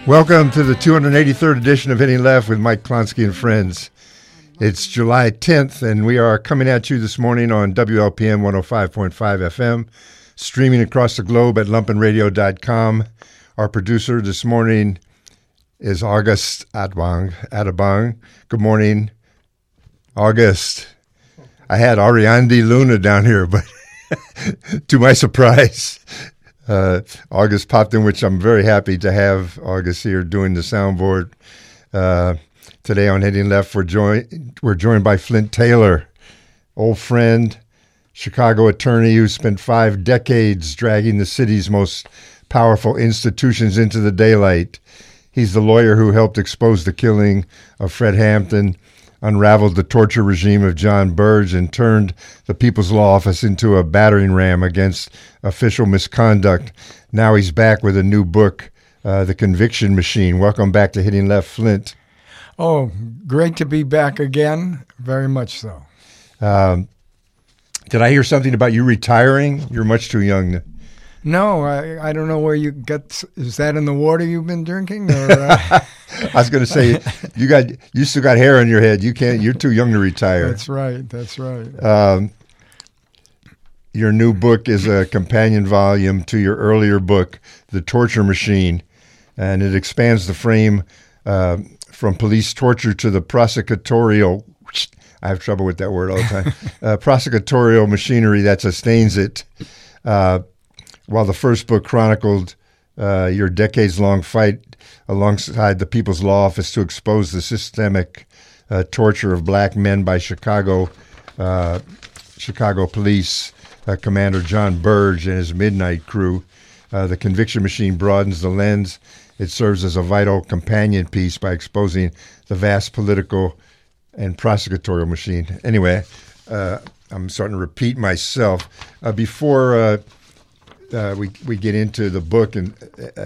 Welcome to the 283rd edition of Hitting Left with Mike Klonsky and friends. It's July 10th, and we are coming at you this morning on WLPM 105.5 FM, streaming across the globe at lumpenradio.com. Our producer this morning is August Adabang. Good morning, August. I had Ariandi Luna down here, but to my surprise, August popped in, which I'm very happy to have August here doing the soundboard. Today on Hitting Left, we're joined by Flint Taylor, old friend, Chicago attorney who spent 5 decades dragging the city's most powerful institutions into the daylight. He's the lawyer who helped expose the killing of Fred Hampton, unraveled the torture regime of John Burge, and turned the People's Law Office into a battering ram against official misconduct. Now he's back with a new book, The Conviction Machine. Welcome back to Hitting Left, Flint. Oh, great to be back again. Very much so. Did I hear something about you retiring? You're much too young. No, I don't know where you get. Is that in the water you've been drinking? Or, I was going to say you still got hair on your head. You can't. You're too young to retire. That's right. That's right. Your new book is a companion volume to your earlier book, The Torture Machine, and it expands the frame from police torture to the prosecutorial. I have trouble with that word all the time. Prosecutorial machinery that sustains it. While the first book chronicled your decades-long fight alongside the People's Law Office to expose the systemic torture of black men by Chicago police Commander John Burge and his Midnight Crew, The Conviction Machine broadens the lens. It serves as a vital companion piece by exposing the vast political and prosecutorial machine. Anyway, I'm starting to repeat myself. Before we get into the book and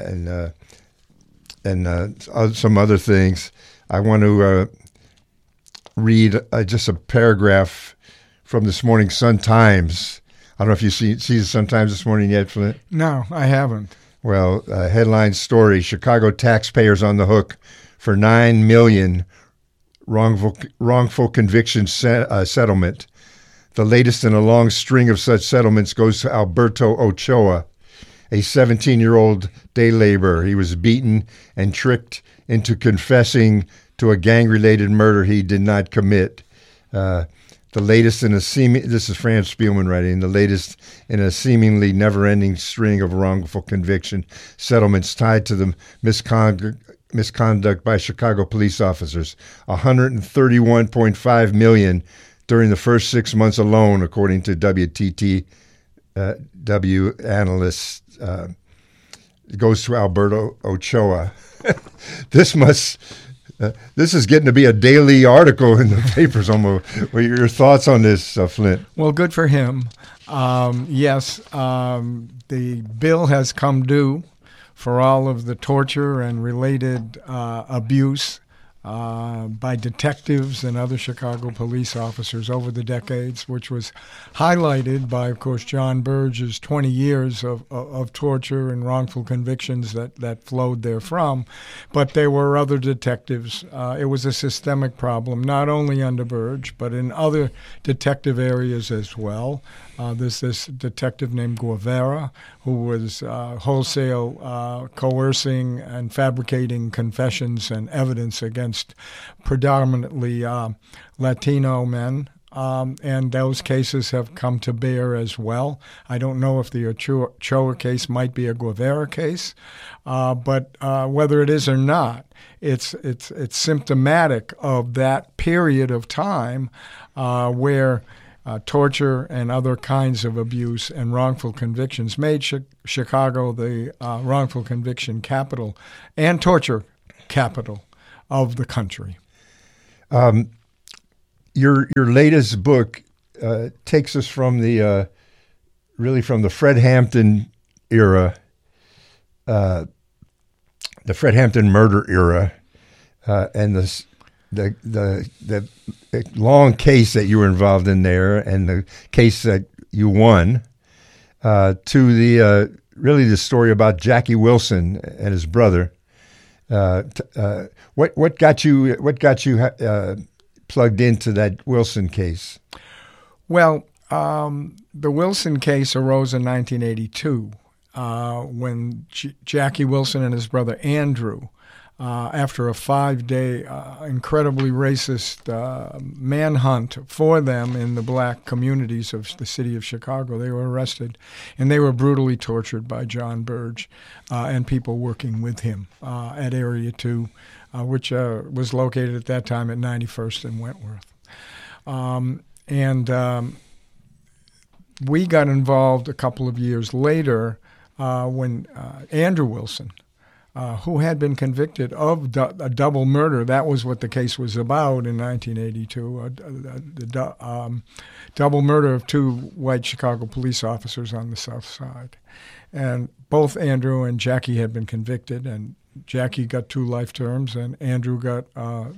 some other things, I want to read just a paragraph from this morning's Sun-Times. I don't know if you see the Sun-Times this morning yet, Flint? No, I haven't. Well, headline story: Chicago taxpayers on the hook for $9 million wrongful conviction settlement. The latest in a long string of such settlements goes to Alberto Ochoa, a 17-year-old day laborer. He was beaten and tricked into confessing to a gang-related murder he did not commit. The latest in this is Franz Spielman writing, the latest in a seemingly never-ending string of wrongful conviction settlements tied to the misconduct by Chicago police officers. $131.5 million during the first 6 months alone, according to WTTW analysts. It goes to Alberto Ochoa. This is getting to be a daily article in the papers almost. What are your thoughts on this, Flint? Well, good for him. Yes, the bill has come due for all of the torture and related abuse by detectives and other Chicago police officers over the decades, which was highlighted by, of course, John Burge's 20 years of torture and wrongful convictions that flowed therefrom. But there were other detectives. It was a systemic problem, not only under Burge, but in other detective areas as well. There's this detective named Guevara who was wholesale coercing and fabricating confessions and evidence against predominantly Latino men. And those cases have come to bear as well. I don't know if the Ochoa case might be a Guevara case, but whether it is or not, it's symptomatic of that period of time where torture and other kinds of abuse and wrongful convictions made Chicago the wrongful conviction capital and torture capital of the country. Your latest book takes us from the Fred Hampton era, the Fred Hampton murder era, and the long case that you were involved in there, and the case that you won, to the story about Jackie Wilson and his brother. What got you plugged into that Wilson case? Well, the Wilson case arose in 1982 when Jackie Wilson and his brother Andrew, after a 5-day incredibly racist manhunt for them in the black communities of the city of Chicago, they were arrested, and they were brutally tortured by John Burge and people working with him at Area 2, which was located at that time at 91st and Wentworth. We got involved a couple of years later when Andrew Wilson, who had been convicted of a double murder. That was what the case was about in 1982, the double murder of 2 white Chicago police officers on the South Side. And both Andrew and Jackie had been convicted, and Jackie got 2 life terms, and Andrew got a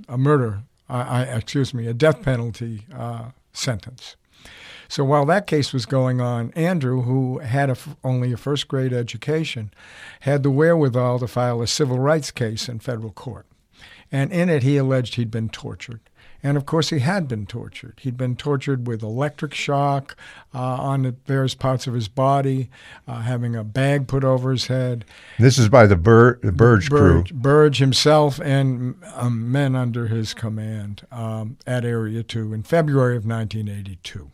death penalty sentence. So while that case was going on, Andrew, who had only a first-grade education, had the wherewithal to file a civil rights case in federal court. And in it, he alleged he'd been tortured. And, of course, he had been tortured. He'd been tortured with electric shock on the various parts of his body, having a bag put over his head. This is by the Burge crew. Burge himself and men under his command at Area 2 in February of 1982.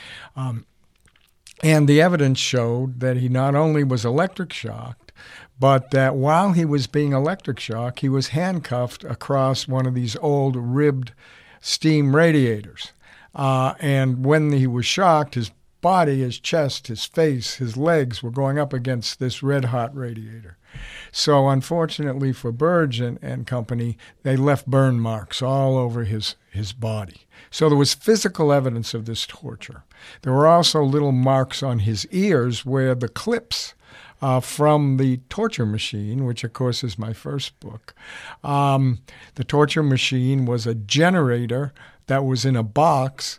And the evidence showed that he not only was electric shocked, but that while he was being electric shocked, he was handcuffed across one of these old ribbed steam radiators. And when he was shocked, his body, his chest, his face, his legs were going up against this red-hot radiator. So unfortunately for Burge and company, they left burn marks all over his body. So there was physical evidence of this torture. There were also little marks on his ears where the clips from the torture machine, which of course is my first book. The torture machine was a generator that was in a box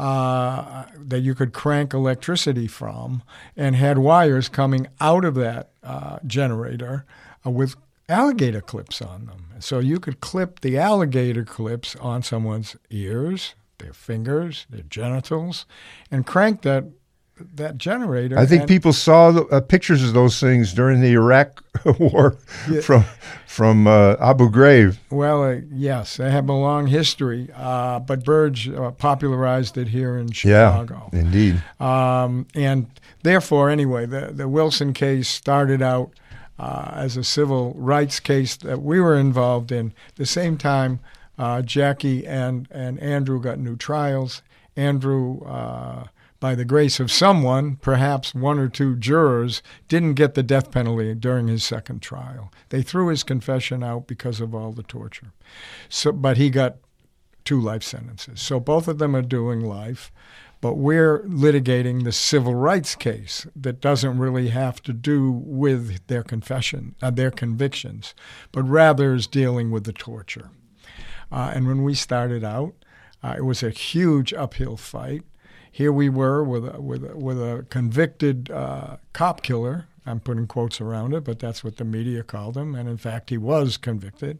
that you could crank electricity from, and had wires coming out of that generator with alligator clips on them. So you could clip the alligator clips on someone's ears, their fingers, their genitals, and crank that generator. I think people saw pictures of those things during the Iraq War from Abu Ghraib. Well, yes, they have a long history, but Burge popularized it here in Chicago. Yeah, indeed. And therefore, anyway, the Wilson case started out as a civil rights case that we were involved in. At the same time, Jackie and Andrew got new trials. Andrew, by the grace of someone, perhaps 1 or 2 jurors, didn't get the death penalty during his second trial. They threw his confession out because of all the torture. But he got 2 life sentences. So both of them are doing life. But we're litigating the civil rights case that doesn't really have to do with their convictions, but rather is dealing with the torture. And when we started out, it was a huge uphill fight. Here we were with a convicted cop killer. I'm putting quotes around it, but that's what the media called him. And in fact, he was convicted.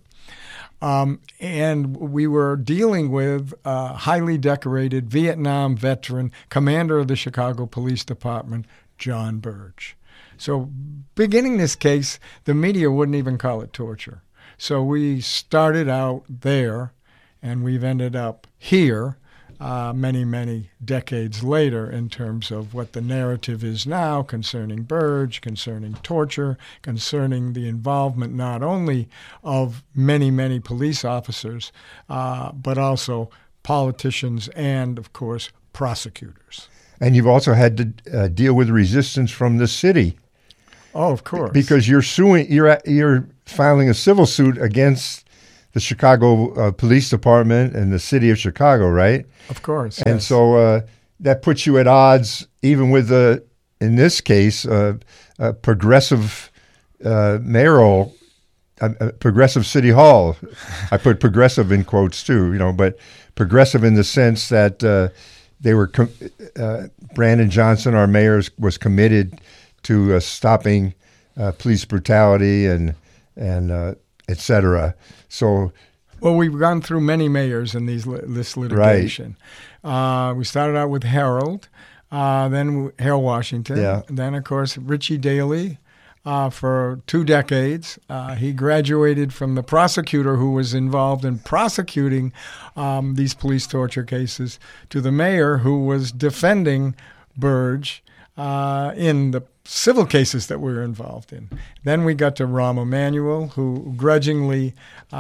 And we were dealing with a highly decorated Vietnam veteran, commander of the Chicago Police Department, John Burge. So beginning this case, the media wouldn't even call it torture. So we started out there, and we've ended up here many, many decades later in terms of what the narrative is now concerning Burge, concerning torture, concerning the involvement not only of many, many police officers, but also politicians and, of course, prosecutors. And you've also had to deal with resistance from the city. Oh, of course. Because you're filing a civil suit against the Chicago Police Department and the city of Chicago, right? Of course. And yes. so that puts you at odds even with, in this case, progressive progressive city hall. I put progressive in quotes too, but progressive in the sense that they were, Brandon Johnson, our mayor, was committed to stopping police brutality and etc. So, well, we've gone through many mayors in this litigation. Right. We started out with Harold, then Harold Washington, then, of course, Richie Daley. For 2 decades. He graduated from the prosecutor who was involved in prosecuting these police torture cases to the mayor who was defending Burge in the civil cases that we were involved in. Then we got to Rahm Emanuel, who grudgingly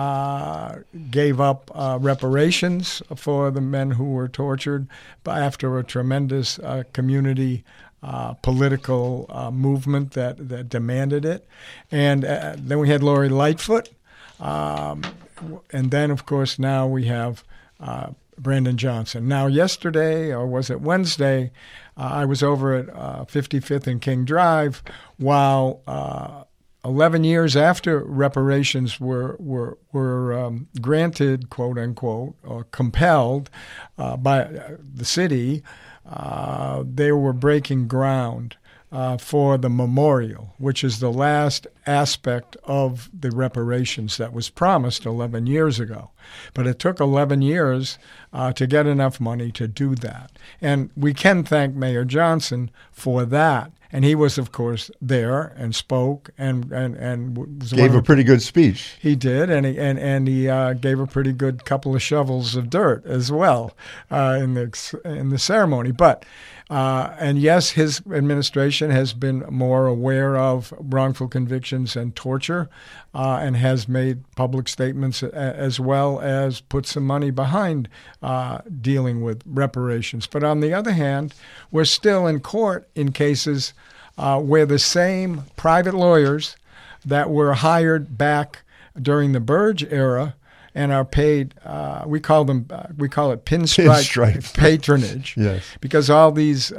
gave up reparations for the men who were tortured after a tremendous community political movement that demanded it. And then we had Lori Lightfoot. And then, of course, now we have Brandon Johnson. Now, yesterday, or was it Wednesday, I was over at 55th and King Drive while 11 years after reparations were granted, quote unquote, or compelled by the city. They were breaking ground for the memorial, which is the last aspect of the reparations that was promised 11 years ago. But it took 11 years to get enough money to do that. And we can thank Mayor Johnson for that. And he was, of course, there and spoke and was gave a pretty good speech. He did, and he gave a pretty good couple of shovels of dirt as well in the ceremony. But and yes, his administration has been more aware of wrongful convictions and torture, and has made public statements as well as put some money behind dealing with reparations. But on the other hand, we're still in court in cases where the same private lawyers that were hired back during the Burge era and are paid, we call it pinstripe patronage, yes, because all these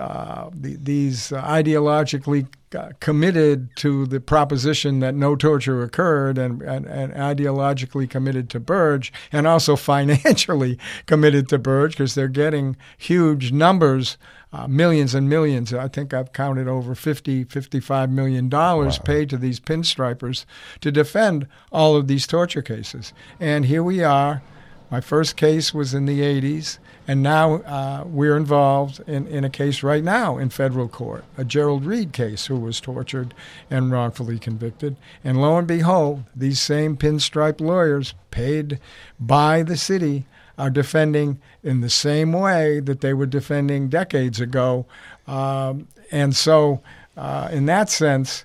ideologically committed to the proposition that no torture occurred and ideologically committed to Burge, and also financially committed to Burge because they're getting huge numbers, millions and millions. I think I've counted over $55 million paid to these pinstripers to defend all of these torture cases. And here we are. My first case was in the 80s, and now we're involved in a case right now in federal court, a Gerald Reed case, who was tortured and wrongfully convicted. And lo and behold, these same pinstripe lawyers paid by the city are defending in the same way that they were defending decades ago. And so in that sense,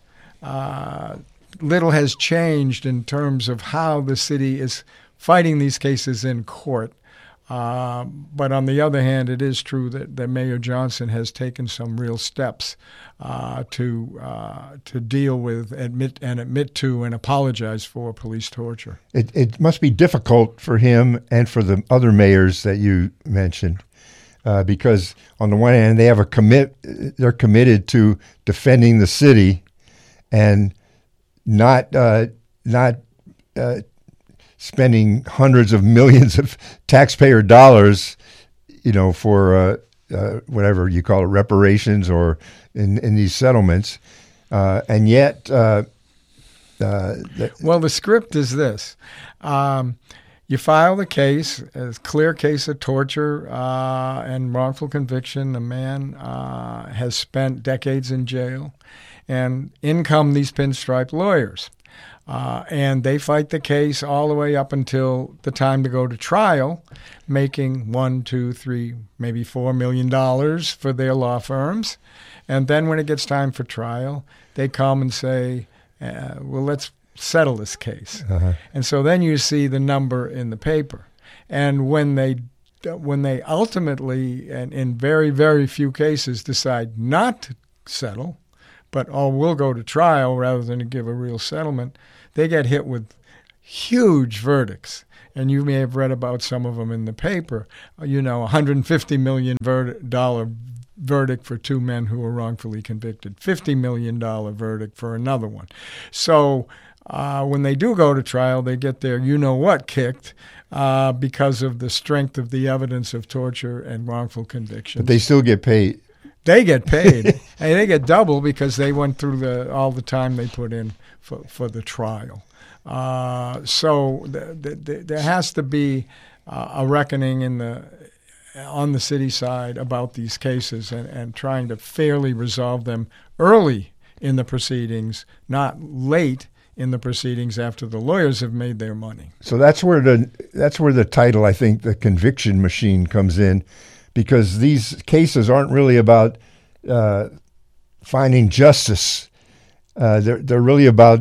little has changed in terms of how the city is fighting these cases in court. But on the other hand, it is true that Mayor Johnson has taken some real steps to deal with, admit to, and apologize for police torture. It must be difficult for him and for the other mayors that you mentioned, because on the one hand, they have they're committed to defending the city and not spending hundreds of millions of taxpayer dollars, for whatever you call it, reparations or in these settlements, and yet. Well, the script is this: you file the case, a clear case of torture and wrongful conviction. The man has spent decades in jail, and in come these pinstripe lawyers. And they fight the case all the way up until the time to go to trial, making $1, $2, $3, maybe $4 million for their law firms. And then when it gets time for trial, they come and say, well, let's settle this case. Uh-huh. And so then you see the number in the paper. And when they ultimately, and in very, very few cases, decide not to settle, but we'll go to trial rather than to give a real settlement, they get hit with huge verdicts. And you may have read about some of them in the paper. $150 million verdict for 2 men who were wrongfully convicted, $50 million verdict for another one. So when they do go to trial, they get their you-know-what kicked because of the strength of the evidence of torture and wrongful convictions. But they still get paid. They get paid, and they get double because they went through all the time they put in for the trial. So there has to be a reckoning on the city side about these cases and trying to fairly resolve them early in the proceedings, not late in the proceedings after the lawyers have made their money. So that's where the title, I think, the conviction machine comes in, because these cases aren't really about finding justice. They're really about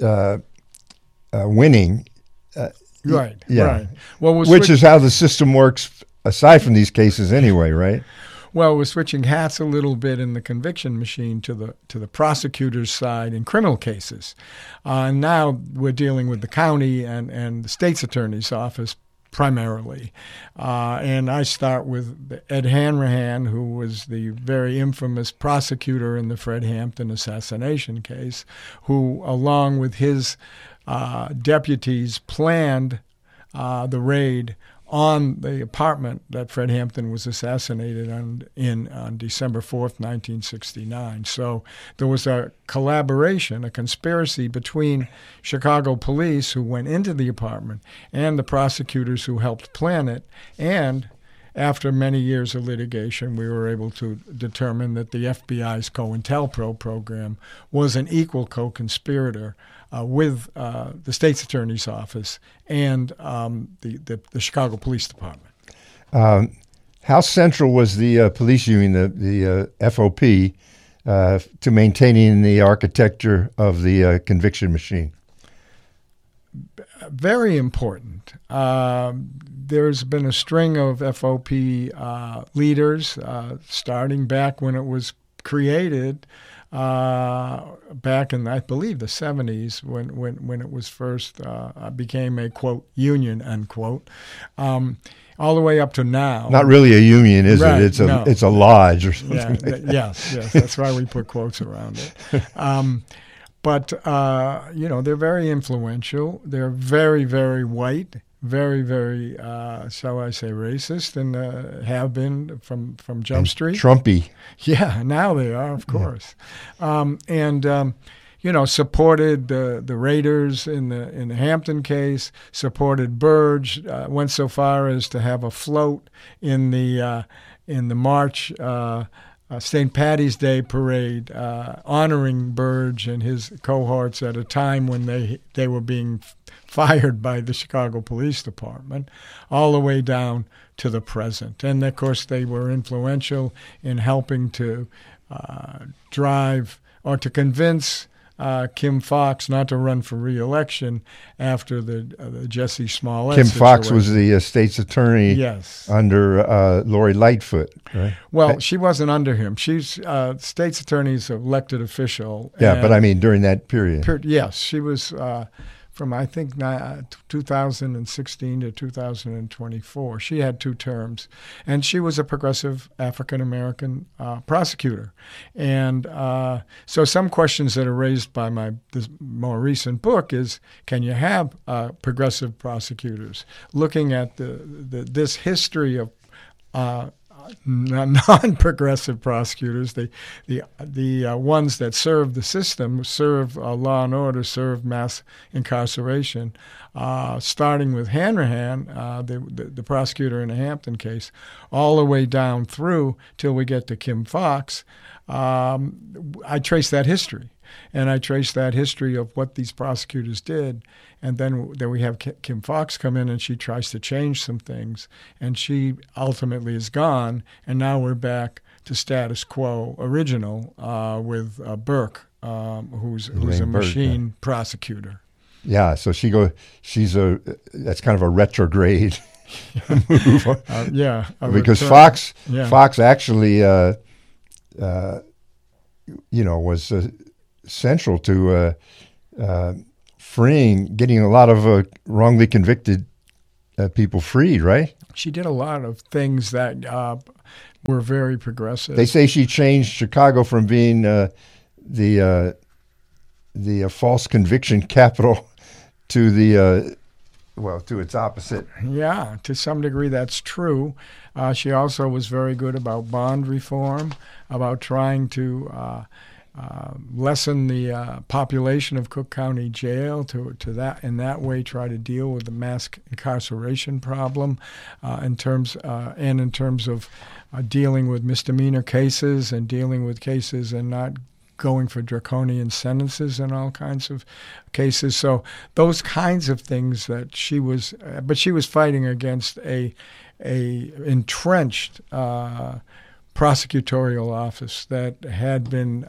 winning. Right. Yeah. Right. Well, which is how the system works, aside from these cases, anyway. Right. Well, we're switching hats a little bit in the conviction machine to the prosecutor's side in criminal cases. Now we're dealing with the county and the state's attorney's office primarily. And I start with Ed Hanrahan, who was the very infamous prosecutor in the Fred Hampton assassination case, who, along with his deputies, planned the raid on the apartment that Fred Hampton was assassinated on December 4th, 1969. So there was a collaboration, a conspiracy between Chicago police who went into the apartment and the prosecutors who helped plan it. And after many years of litigation, we were able to determine that the FBI's COINTELPRO program was an equal co-conspirator with the state's attorney's office and the Chicago Police Department. How central was the police union, the FOP, to maintaining the architecture of the conviction machine? Very important. There's been a string of FOP leaders starting back when it was created, back in, I believe, the 70s when it was first became a, quote, union, unquote, all the way up to now. Not really a union, is right, it? No. It's a lodge or something. Yeah, yes. That's why we put quotes around it. But, they're very influential. They're very, very white, very, very, shall I say, racist, and have been from Jump Street. Trumpy. Yeah, now they are, of course. Supported the Raiders in the Hampton case, supported Burge, went so far as to have a float in the March St. Paddy's Day parade, honoring Burge and his cohorts at a time when they were being fired by the Chicago Police Department, all the way down to the present. And, of course, they were influential in helping to drive or to convince Kim Foxx not to run for re-election after the Jesse Smollett Kim situation. Foxx was the state's attorney yes. under Lori Lightfoot, right? Well, she wasn't under him. She's state's attorney's elected official. Yeah, but I mean during that period. Yes, she was from, I think, 2016 to 2024. She had 2 terms, and she was a progressive African-American prosecutor. And so some questions that are raised by this more recent book is, can you have progressive prosecutors? Looking at this history of non-progressive prosecutors, the ones that serve the system, serve law and order, serve mass incarceration, starting with Hanrahan, the prosecutor in the Hampton case, all the way down through till we get to Kim Foxx. I trace that history. And I trace that history of what these prosecutors did. And then we have Kim Foxx come in, and she tries to change some things. And she ultimately is gone. And now we're back to status quo original with Burke, who's a machine prosecutor. Yeah, so that's kind of a retrograde move. Because Foxx actually, was central to getting a lot of wrongly convicted people freed, right? She did a lot of things that were very progressive. They say she changed Chicago from being the false conviction capital to to its opposite. Yeah, to some degree that's true. She also was very good about bond reform, about trying to lessen the population of Cook County Jail to that in that way try to deal with the mass incarceration problem in terms of dealing with misdemeanor cases and dealing with cases and not going for draconian sentences in all kinds of cases. So those kinds of things that she was fighting against a entrenched prosecutorial office that had been,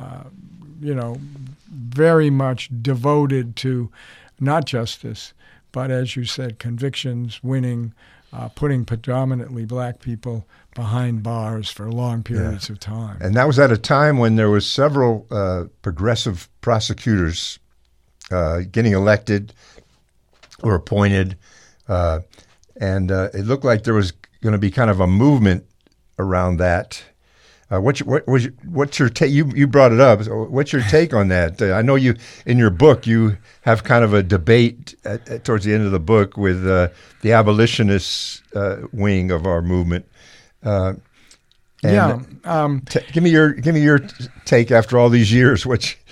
very much devoted to not justice, but as you said, convictions, winning, putting predominantly black people behind bars for long periods of time. And that was at a time when there was several progressive prosecutors getting elected or appointed, and it looked like there was going to be kind of a movement around that. What's your take? You brought it up. What's your take on that? I know you in your book you have kind of a debate towards the end of the book with the abolitionist wing of our movement. Give me your take after all these years.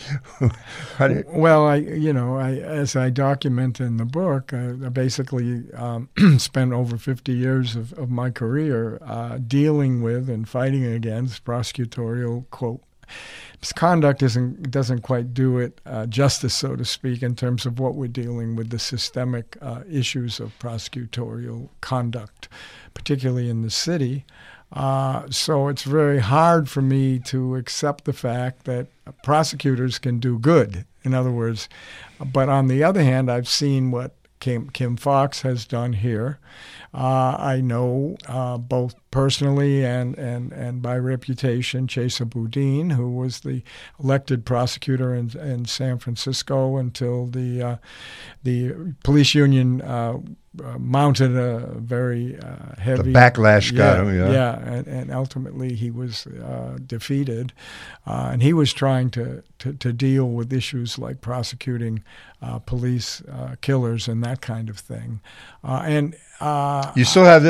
Well, as I document in the book, I basically spent over 50 years of my career dealing with and fighting against prosecutorial quote misconduct. Doesn't quite do it justice, so to speak, in terms of what we're dealing with, the systemic issues of prosecutorial conduct, particularly in the city. So it's very hard for me to accept the fact that prosecutors can do good. In other words, but on the other hand, I've seen what Kim Foxx has done here. I know both personally and by reputation Chesa Boudin, who was the elected prosecutor in San Francisco until the police union mounted a very heavy... The backlash got him, Yeah, and ultimately he was defeated. And he was trying to deal with issues like prosecuting police killers and that kind of thing. You still have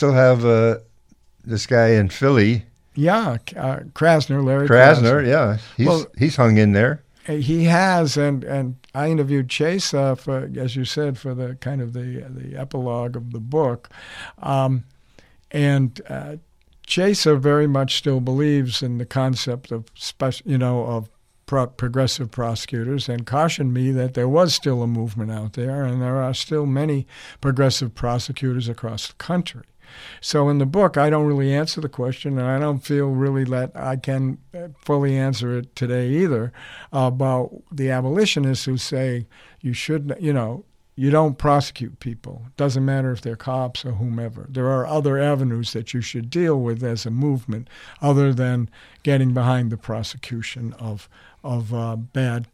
this guy in Philly. Yeah, Krasner, Larry Krasner. Yeah, he's hung in there. He has, and I interviewed Chesa for, as you said, for the kind of the epilogue of the book, and Chesa very much still believes in the concept of progressive prosecutors, and cautioned me that there was still a movement out there, and there are still many progressive prosecutors across the country. So in the book, I don't really answer the question, and I don't feel really that I can fully answer it today either, about the abolitionists who say you should, you don't prosecute people. It doesn't matter if they're cops or whomever. There are other avenues that you should deal with as a movement other than getting behind the prosecution of bad,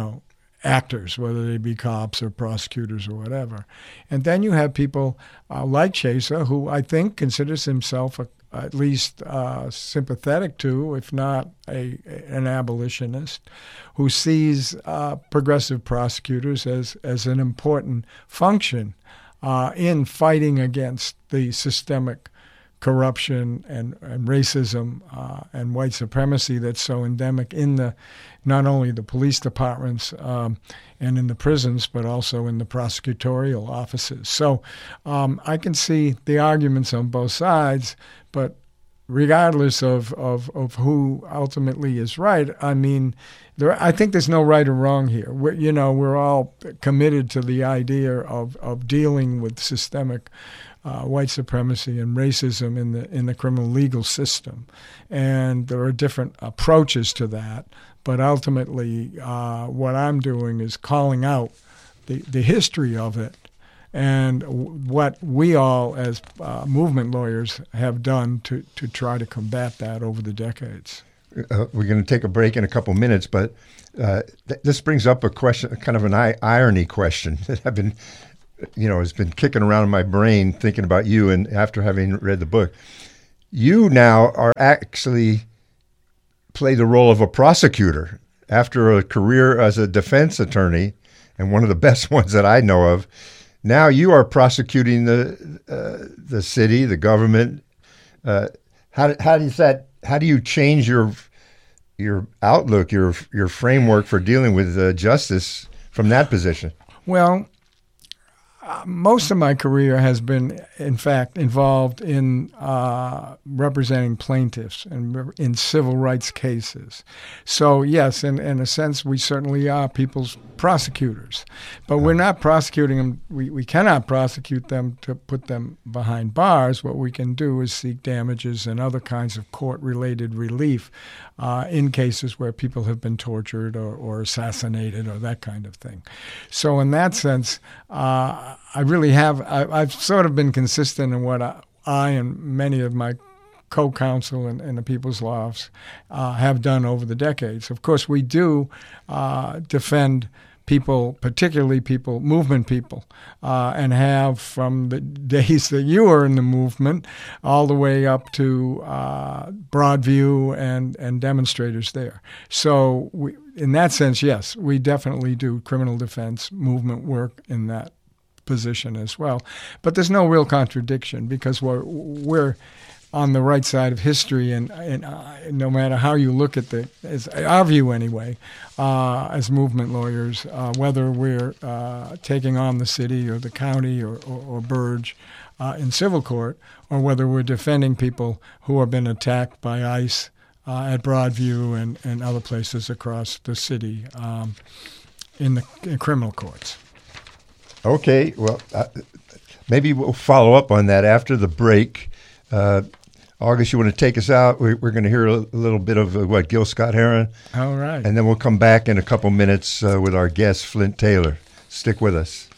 actors, whether they be cops or prosecutors or whatever. And then you have people like Chesa, who I think considers himself at least sympathetic to, if not an abolitionist, who sees progressive prosecutors as an important function in fighting against the systemic corruption and racism and white supremacy that's so endemic in not only the police departments and in the prisons, but also in the prosecutorial offices. So I can see the arguments on both sides, but regardless of who ultimately is right, I mean, I think there's no right or wrong here. We're all committed to the idea of dealing with systemic white supremacy and racism in the criminal legal system, and there are different approaches to that. But ultimately, what I'm doing is calling out the history of it and what we all, as movement lawyers, have done to try to combat that over the decades. We're going to take a break in a couple minutes, but this brings up a question, kind of an irony question that I've been. Has been kicking around in my brain thinking about you, and after having read the book, you now are actually play the role of a prosecutor after a career as a defense attorney, and one of the best ones that I know of. Now you are prosecuting the city, the government. How do you change your your outlook, your framework for dealing with justice from that position? Well, most of my career has been, in fact, involved in representing plaintiffs and in civil rights cases. So, yes, in a sense, we certainly are people's prosecutors. But we're not prosecuting them. We cannot prosecute them to put them behind bars. What we can do is seek damages and other kinds of court-related relief in cases where people have been tortured or assassinated or that kind of thing. So in that sense, I really have. I've sort of been consistent in what I and many of my co-counsel in the People's Law Office have done over the decades. Of course, we do defend people, particularly people, movement people, and have from the days that you were in the movement all the way up to Broadview and demonstrators there. So in that sense, yes, we definitely do criminal defense movement work in that position as well. But there's no real contradiction because we're on the right side of history, and no matter how you look at as our view anyway, as movement lawyers, whether we're taking on the city or the county or Burge in civil court, or whether we're defending people who have been attacked by ICE at Broadview and other places across the city in criminal courts. Okay, well, maybe we'll follow up on that after the break. August, you want to take us out? We're going to hear a little bit of Gil Scott-Heron. All right. And then we'll come back in a couple minutes with our guest, Flint Taylor. Stick with us.